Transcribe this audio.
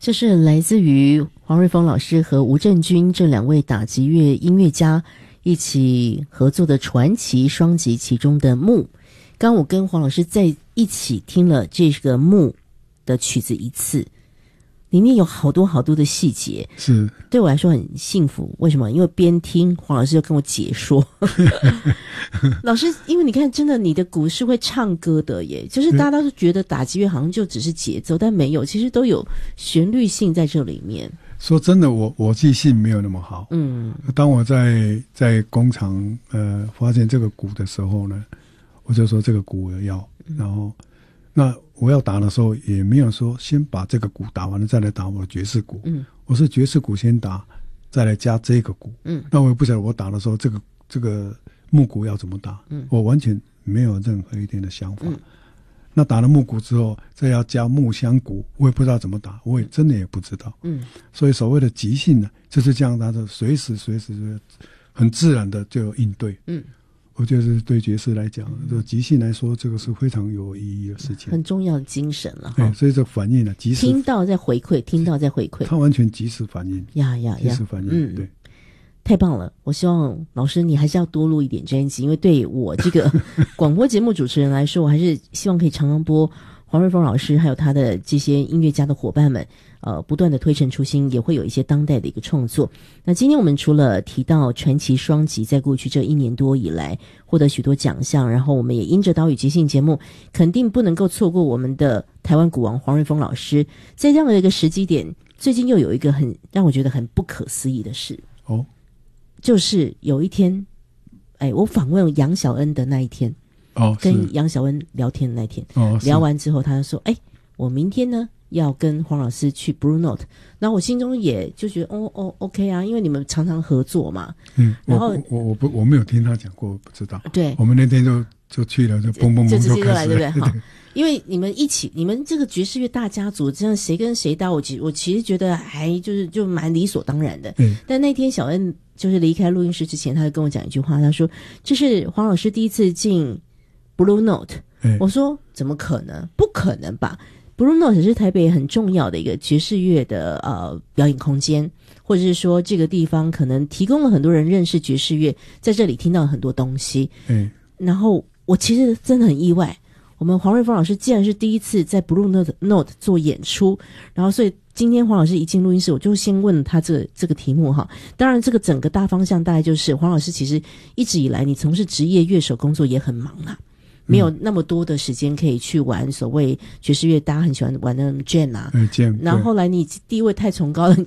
这是来自于黄瑞丰老师和吴正军这两位打击乐音乐家一起合作的传奇双辑其中的木。刚我跟黄老师在一起听了这个木的曲子一次，里面有好多好多的细节，是对我来说很幸福。为什么？因为边听黄老师就跟我解说老师，因为你看真的你的鼓是会唱歌的耶，就是大家都觉得打击乐好像就只是节奏，但没有，其实都有旋律性在这里面。 说真的，我记性没有那么好。当我在工厂发现这个鼓的时候呢，我就说这个鼓我要，然后那我要打的时候也没有说先把这个鼓打完了再来打我的爵士鼓。我是爵士鼓先打，再来加这个鼓。那我也不晓得我打的时候这个木鼓要怎么打。我完全没有任何一点的想法。那打了木鼓之后再要加木箱鼓，我也不知道怎么打，我也真的也不知道。所以所谓的即兴呢，就是这样，他的随时很自然的就有应对。我觉得是对爵士来讲，就即兴来说，这个是非常有意义的事情， 很重要的精神了。 所以这反应呢，及时听到再回馈，听到再回馈， 他完全及时反应，及时反应。对， 太棒了！我希望老师你还是要多录一点专辑，因为对我这个广播节目主持人来说，我还是希望可以常常播黄瑞丰老师还有他的这些音乐家的伙伴们不断的推陈出新，也会有一些当代的一个创作。那今天我们除了提到传奇双辑在过去这1年多以来获得许多奖项，然后我们也因着岛屿即兴节目肯定不能够错过我们的台湾鼓王黄瑞丰老师。在这样的一个时机点，最近又有一个让我觉得很不可思议的事就是有一天我访问杨小恩的那一天跟杨小恩聊天的那一天聊完之后他就说我明天呢要跟黄老师去 Blue Note， 然后我心中也就觉得OK 啊，因为你们常常合作嘛。然后我没有听他讲过，不知道。 对， 我们那天就去了，就蹦蹦蹦就直接就来，对不对？ 好， 因为你们这个爵士乐大家族，这样谁跟谁搭，我其实觉得还就蛮理所当然的。但那天小恩就是离开录音室之前，他就跟我讲一句话，他说这是黄老师第一次进 Blue Note。我说怎么可能？不可能吧？Blue Note 是台北很重要的一个爵士乐的表演空间，或者是说这个地方可能提供了很多人认识爵士乐，在这里听到很多东西。然后我其实真的很意外，我们黄瑞丰老师既然是第一次在 Blue Note 做演出，然后所以今天黄老师一进录音室，我就先问他这个题目哈。当然这个整个大方向大概就是黄老师其实一直以来你从事职业乐手工作也很忙啊，没有那么多的时间可以去玩所谓爵士乐大家很喜欢玩的 jam 啊，然后后来你地位太崇高了，你